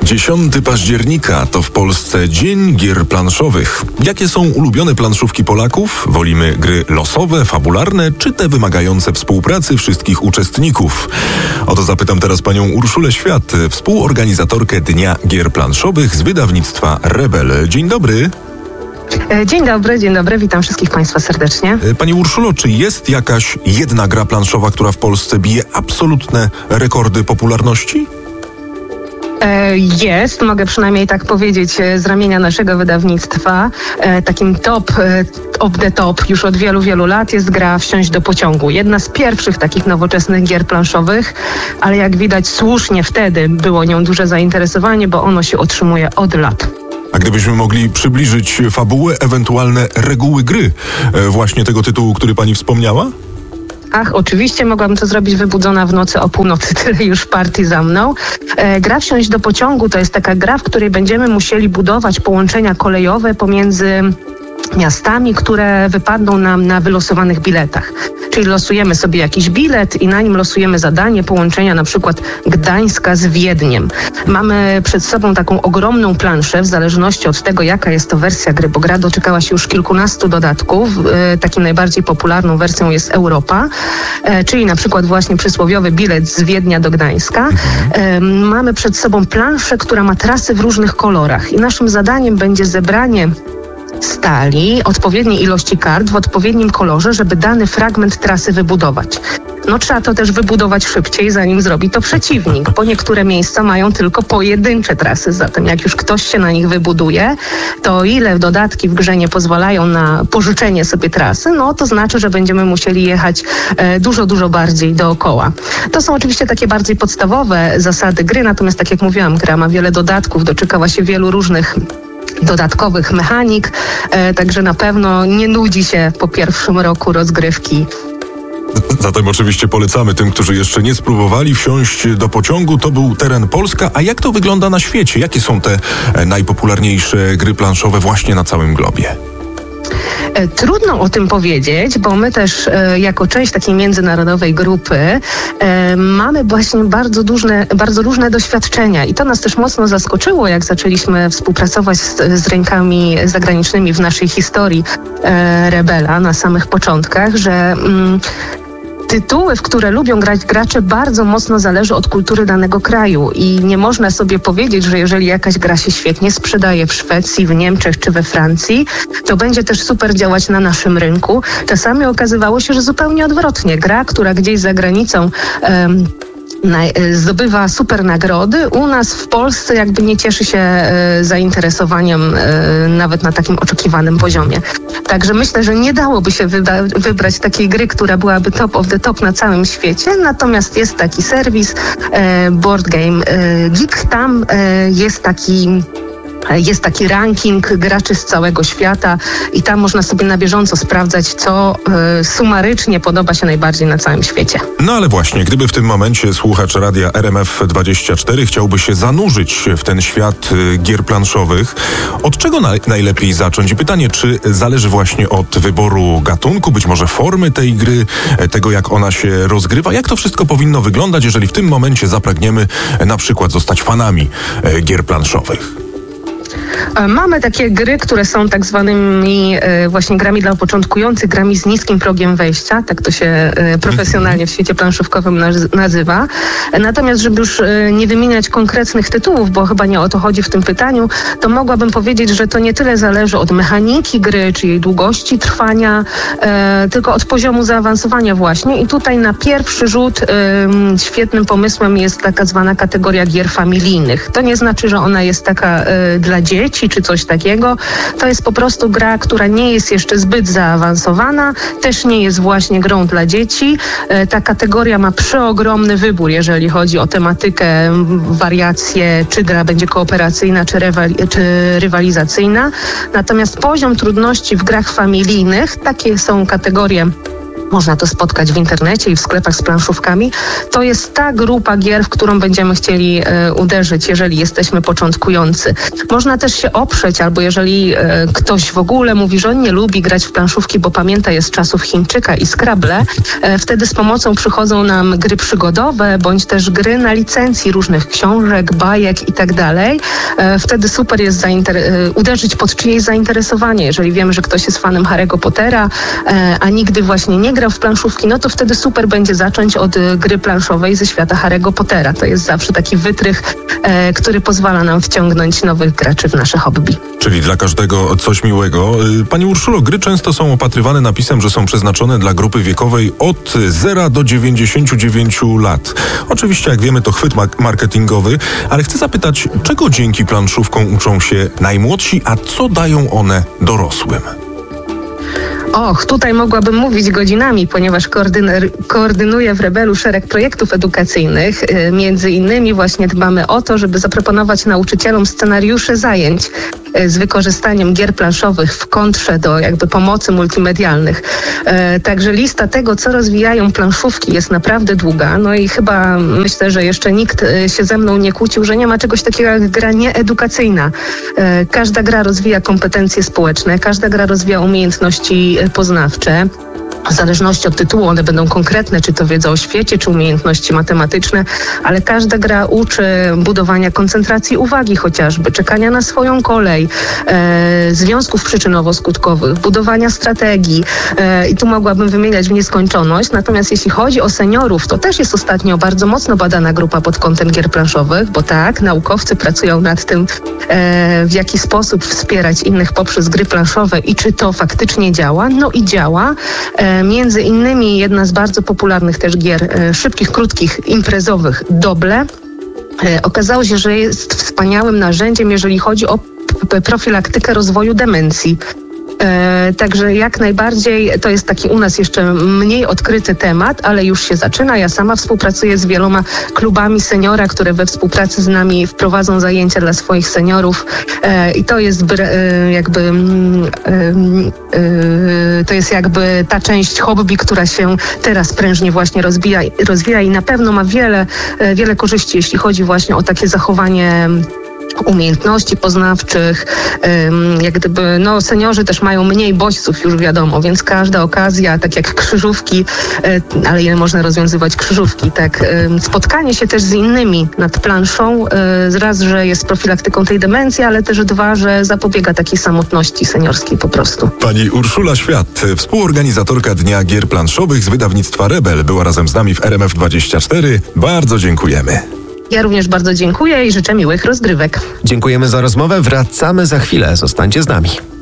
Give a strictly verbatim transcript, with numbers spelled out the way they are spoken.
dziesiątego października to w Polsce Dzień Gier Planszowych. Jakie są ulubione planszówki Polaków? Wolimy gry losowe, fabularne, czy te wymagające współpracy wszystkich uczestników? O to zapytam teraz panią Urszulę Świat, współorganizatorkę Dnia Gier Planszowych z wydawnictwa Rebel. Dzień dobry. Dzień dobry, dzień dobry, witam wszystkich państwa serdecznie. Pani Urszulo, czy jest jakaś jedna gra planszowa, która w Polsce bije absolutne rekordy popularności? Jest, mogę przynajmniej tak powiedzieć z ramienia naszego wydawnictwa. Takim top of the top już od wielu, wielu lat jest gra Wsiąść do pociągu. Jedna z pierwszych takich nowoczesnych gier planszowych, ale jak widać słusznie wtedy było nią duże zainteresowanie, bo ono się otrzymuje od lat. A gdybyśmy mogli przybliżyć fabułę, ewentualne reguły gry właśnie tego tytułu, który pani wspomniała? Ach, oczywiście mogłabym to zrobić wybudzona w nocy o północy, tyle już partii za mną. E, gra Wsiąść do pociągu to jest taka gra, w której będziemy musieli budować połączenia kolejowe pomiędzy miastami, które wypadną nam na wylosowanych biletach. Czyli losujemy sobie jakiś bilet i na nim losujemy zadanie połączenia na przykład Gdańska z Wiedniem. Mamy przed sobą taką ogromną planszę, w zależności od tego, jaka jest to wersja gry, bo gra doczekała się już kilkunastu dodatków. E, takim najbardziej popularną wersją jest Europa, e, czyli na przykład właśnie przysłowiowy bilet z Wiednia do Gdańska. E, mamy przed sobą planszę, która ma trasy w różnych kolorach i naszym zadaniem będzie zebranie stali, odpowiedniej ilości kart w odpowiednim kolorze, żeby dany fragment trasy wybudować. No trzeba to też wybudować szybciej, zanim zrobi to przeciwnik, bo niektóre miejsca mają tylko pojedyncze trasy. Zatem jak już ktoś się na nich wybuduje, to o ile dodatki w grze nie pozwalają na pożyczenie sobie trasy, no to znaczy, że będziemy musieli jechać e, dużo, dużo bardziej dookoła. To są oczywiście takie bardziej podstawowe zasady gry, natomiast tak jak mówiłam, gra ma wiele dodatków, doczekała się wielu różnych dodatkowych mechanik, e, także na pewno nie nudzi się po pierwszym roku rozgrywki. Zatem oczywiście polecamy tym, którzy jeszcze nie spróbowali wsiąść do pociągu. To był teren Polska. A jak to wygląda na świecie? Jakie są te najpopularniejsze gry planszowe właśnie na całym globie? Trudno o tym powiedzieć, bo my też e, jako część takiej międzynarodowej grupy e, mamy właśnie bardzo różne, bardzo różne doświadczenia i to nas też mocno zaskoczyło, jak zaczęliśmy współpracować z, z rękami zagranicznymi w naszej historii e, Rebela na samych początkach, że mm, tytuły, w które lubią grać gracze, bardzo mocno zależy od kultury danego kraju i nie można sobie powiedzieć, że jeżeli jakaś gra się świetnie sprzedaje w Szwecji, w Niemczech czy we Francji, to będzie też super działać na naszym rynku. Czasami okazywało się, że zupełnie odwrotnie. Gra, która gdzieś za granicą um, zdobywa super nagrody, u nas w Polsce jakby nie cieszy się e, zainteresowaniem e, nawet na takim oczekiwanym poziomie. Także myślę, że nie dałoby się wyda- wybrać takiej gry, która byłaby top of the top na całym świecie, natomiast jest taki serwis e, Board Game e, Geek, tam e, jest taki Jest taki ranking graczy z całego świata i tam można sobie na bieżąco sprawdzać, co y, sumarycznie podoba się najbardziej na całym świecie. No ale właśnie, gdyby w tym momencie słuchacz radia R M F dwadzieścia cztery chciałby się zanurzyć w ten świat y, gier planszowych, od czego na, najlepiej zacząć? I pytanie, czy zależy właśnie od wyboru gatunku, być może formy tej gry, tego jak ona się rozgrywa? Jak to wszystko powinno wyglądać, jeżeli w tym momencie zapragniemy na przykład zostać fanami y, gier planszowych? Mamy takie gry, które są tak zwanymi e, właśnie grami dla początkujących, grami z niskim progiem wejścia, tak to się e, profesjonalnie w świecie planszówkowym naz- nazywa. Natomiast, żeby już e, nie wymieniać konkretnych tytułów, bo chyba nie o to chodzi w tym pytaniu, to mogłabym powiedzieć, że to nie tyle zależy od mechaniki gry, czy jej długości trwania, e, tylko od poziomu zaawansowania właśnie. I tutaj na pierwszy rzut e, świetnym pomysłem jest taka zwana kategoria gier familijnych. To nie znaczy, że ona jest taka e, dla dzieci czy coś takiego. To jest po prostu gra, która nie jest jeszcze zbyt zaawansowana, też nie jest właśnie grą dla dzieci. Ta kategoria ma przeogromny wybór, jeżeli chodzi o tematykę, wariacje, czy gra będzie kooperacyjna, czy, rywali- czy rywalizacyjna. Natomiast poziom trudności w grach familijnych, takie są kategorie Można to spotkać w internecie i w sklepach z planszówkami. To jest ta grupa gier, w którą będziemy chcieli e, uderzyć, jeżeli jesteśmy początkujący. Można też się oprzeć, albo jeżeli e, ktoś w ogóle mówi, że on nie lubi grać w planszówki, bo pamięta je z czasów Chińczyka i Scrabble, e, wtedy z pomocą przychodzą nam gry przygodowe, bądź też gry na licencji różnych książek, bajek i tak dalej. E, wtedy super jest zainter- e, uderzyć pod czyjeś zainteresowanie. Jeżeli wiemy, że ktoś jest fanem Harry'ego Pottera, e, a nigdy właśnie nie grał w planszówki, no to wtedy super będzie zacząć od y, gry planszowej ze świata Harry'ego Pottera. To jest zawsze taki wytrych, e, który pozwala nam wciągnąć nowych graczy w nasze hobby. Czyli dla każdego coś miłego. Pani Urszulo, gry często są opatrywane napisem, że są przeznaczone dla grupy wiekowej od zera do dziewięćdziesięciu dziewięciu lat. Oczywiście, jak wiemy, to chwyt marketingowy, ale chcę zapytać, czego dzięki planszówkom uczą się najmłodsi, a co dają one dorosłym? Och, tutaj mogłabym mówić godzinami, ponieważ koordyner, koordynuję w Rebelu szereg projektów edukacyjnych. Yy, między innymi właśnie dbamy o to, żeby zaproponować nauczycielom scenariusze zajęć yy, z wykorzystaniem gier planszowych w kontrze do jakby pomocy multimedialnych. Yy, także lista tego, co rozwijają planszówki, jest naprawdę długa. No i chyba myślę, że jeszcze nikt yy, się ze mną nie kłócił, że nie ma czegoś takiego jak gra nieedukacyjna. Yy, każda gra rozwija kompetencje społeczne, każda gra rozwija umiejętności poznawcze. W zależności od tytułu one będą konkretne, czy to wiedza o świecie, czy umiejętności matematyczne, ale każda gra uczy budowania koncentracji uwagi chociażby, czekania na swoją kolej, e, związków przyczynowo-skutkowych, budowania strategii e, i tu mogłabym wymieniać w nieskończoność. Natomiast jeśli chodzi o seniorów, to też jest ostatnio bardzo mocno badana grupa pod kątem gier planszowych, bo tak, naukowcy pracują nad tym, e, w jaki sposób wspierać innych poprzez gry planszowe i czy to faktycznie działa. No i działa. E, Między innymi jedna z bardzo popularnych też gier e, szybkich, krótkich, imprezowych, Doble. E, okazało się, że jest wspaniałym narzędziem, jeżeli chodzi o p- profilaktykę rozwoju demencji. E, także jak najbardziej to jest taki u nas jeszcze mniej odkryty temat, ale już się zaczyna. Ja sama współpracuję z wieloma klubami seniora, które we współpracy z nami wprowadzą zajęcia dla swoich seniorów e, i to jest br- e, jakby e, e, to jest jakby ta część hobby, która się teraz prężnie właśnie rozwija, rozwija i na pewno ma wiele, e, wiele korzyści, jeśli chodzi właśnie o takie zachowanie umiejętności poznawczych, jak gdyby, no seniorzy też mają mniej bodźców, już wiadomo, więc każda okazja, tak jak krzyżówki, ale ile można rozwiązywać krzyżówki, tak, spotkanie się też z innymi nad planszą, raz, że jest profilaktyką tej demencji, ale też dwa, że zapobiega takiej samotności seniorskiej po prostu. Pani Urszula Świat, współorganizatorka Dnia Gier Planszowych z wydawnictwa Rebel, była razem z nami w R M F dwadzieścia cztery. Bardzo dziękujemy. Ja również bardzo dziękuję i życzę miłych rozgrywek. Dziękujemy za rozmowę. Wracamy za chwilę. Zostańcie z nami.